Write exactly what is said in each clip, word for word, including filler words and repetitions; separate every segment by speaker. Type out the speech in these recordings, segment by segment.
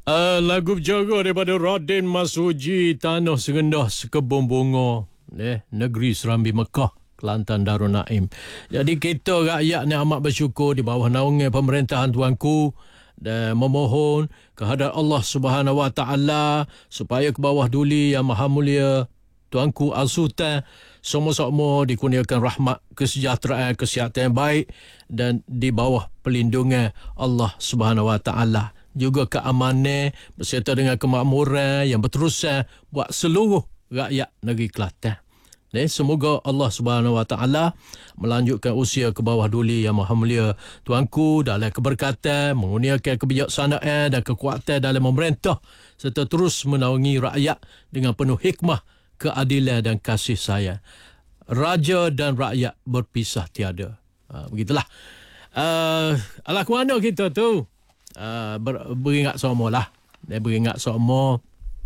Speaker 1: Uh, lagu berjaga daripada Radin Masuji, Tanah Serendah Sekebun Bunga, eh, Negeri Serambi Mekah, Kelantan Darul Naim. Jadi kita rakyat ni amat bersyukur di bawah naungan pemerintahan tuanku dan memohon kehadrat Allah Subhanahu Wa Taala supaya ke bawah duli yang maha mulia tuanku Al-Sultan semua-semua dikurniakan rahmat, kesejahteraan, kesihatan yang baik dan di bawah perlindungan Allah Subhanahu Wa Taala. Juga keamanan berserta dengan kemakmuran yang berterusan buat seluruh rakyat negeri Kelantan. Eh, semoga Allah Subhanahu Wa Taala melanjutkan usia ke bawah duli yang maha mulia tuanku dalam keberkatan, mengurniakan kebijaksanaan dan kekuatan dalam memerintah serta terus menaungi rakyat dengan penuh hikmah, keadilan dan kasih sayang. Raja dan rakyat berpisah tiada. Ha, begitulah. Uh, ala ke mana kita tu? Uh, ber, beringat semua lah. Dia beringat semua.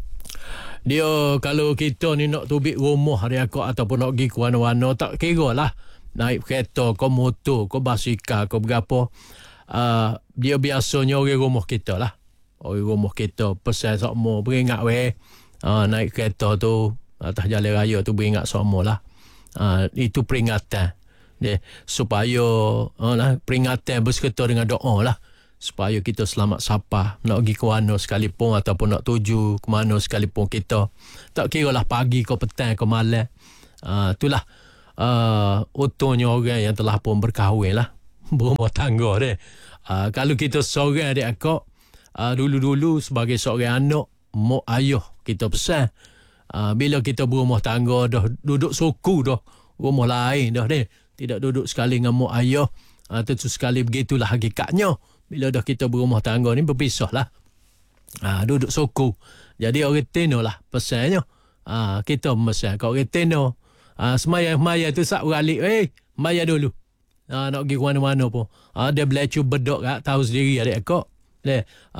Speaker 1: Dia kalau kita ni nak tubik rumah dia kau ataupun nak pergi ke mana-mana, tak kira lah. Naik kereta, ke motor, ke basikal, ke berapa. Uh, dia biasanya orang rumah kita lah. Orang rumah kita pesan semua. Beringat weh. Uh, naik kereta tu, atas jalan raya tu beringat semua lah. Uh, itu peringatan. Dia, supaya uh, lah, peringatan berserta dengan doa lah. Supaya kita selamat sapa, nak pergi ke mana sekalipun ataupun nak tuju ke mana sekalipun kita. Tak kira lah pagi ke petang ke malam. Uh, itulah uh, utuhnya orang yang telah pun berkahwin lah. Berumah tangga dia. Uh, kalau kita seorang adik akak, uh, dulu-dulu sebagai seorang anak, mak ayah kita pesan. Uh, bila kita berumah tangga dah duduk suku dah, rumah lain dah dia. Tidak duduk sekali dengan mak ayah. Uh, tentu sekali begitulah hakikatnya. Bila dah kita berumah tangga ni berpisah lah. Ha, duduk suku. Jadi orang teno lah pesannya. Ha, kita memesan. Kalau orang teno. Ha, semaya-semaya tu sak beralik. Eh, maya dulu. Ha, nak pergi ke mana-mana pun. Ha, dia belacu bedok kat. Tahu sendiri adik akak. Ha,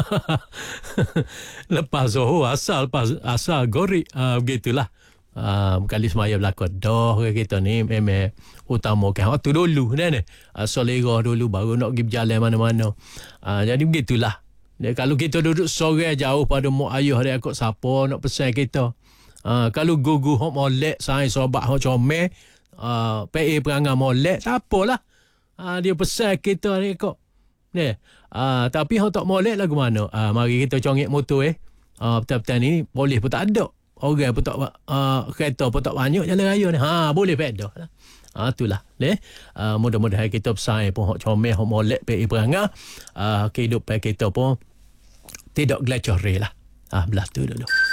Speaker 1: lepas Zohor asal. Lepas asal gorik. Ha, begitulah. Uh, kali semaya berlaku dah kita ni memang utamakan waktu dulu kan, uh, selera dulu baru nak pergi berjalan mana-mana. Uh, jadi begitulah. Dia, kalau kita duduk sore jauh pada mak ayah dia kok siapa nak pesan kita. Uh, kalau gugu hok molek sai sobat hok comel, uh, P A perangai molek tak apalah. Uh, dia pesan kita ni kok. Ni. Uh, tapi hok tak molek lagu mana? Uh, mari kita congek motor eh. Uh, betul-betul ni polis pun tak ada. Orang pun tak uh, kereta pun tak banyak jalan raya ni. Ha, boleh pedah lah. Ha, itulah. Le. Uh, mudah-mudahan kita bersaing pun hok comel, hok molek P I perangai. Uh, kehidupan kita pun tidak gelecah lah. Ha, belah tu dulu.